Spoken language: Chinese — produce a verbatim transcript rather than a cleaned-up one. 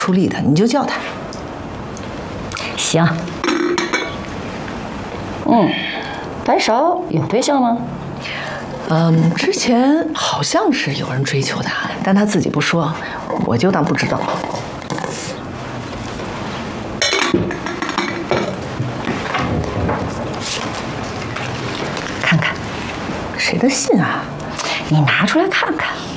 出力的，你就叫他。 行。嗯，白芍有对象吗？ 嗯，之前好像是有人追求他，但他自己不说，我就当不知道。看看，谁的信啊？ 你拿出来看看。